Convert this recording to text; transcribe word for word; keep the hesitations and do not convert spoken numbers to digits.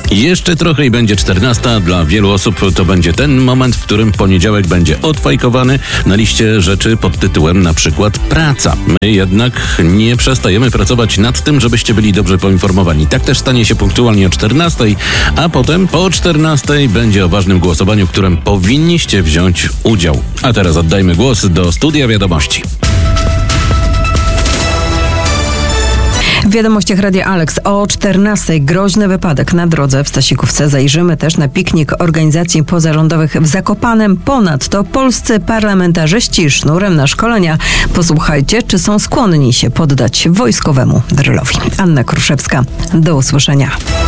Jeszcze trochę i będzie czternasta. Dla wielu osób to będzie ten moment, w którym poniedziałek będzie odfajkowany na liście rzeczy pod tytułem na przykład praca. My jednak nie przestajemy pracować nad tym, żebyście byli dobrze poinformowani. Tak też stanie się punktualnie o czternastej, a potem po czternastej będzie o ważnym głosowaniu, w którym powinniście wziąć udział. A teraz oddajmy głos do Studia Wiadomości. W wiadomościach Radia Alex o czternastej groźny wypadek na drodze w Stasikówce. Zajrzymy też na piknik organizacji pozarządowych w Zakopanem. Ponadto polscy parlamentarzyści sznurem na szkolenia. Posłuchajcie, czy są skłonni się poddać wojskowemu drylowi. Anna Kruszewska. Do usłyszenia.